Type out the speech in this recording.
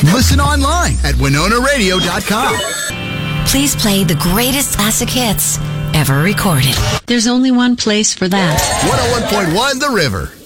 Listen online at WinonaRadio.com. Please play the greatest classic hits ever recorded. There's only one place for that. 101.1 The River.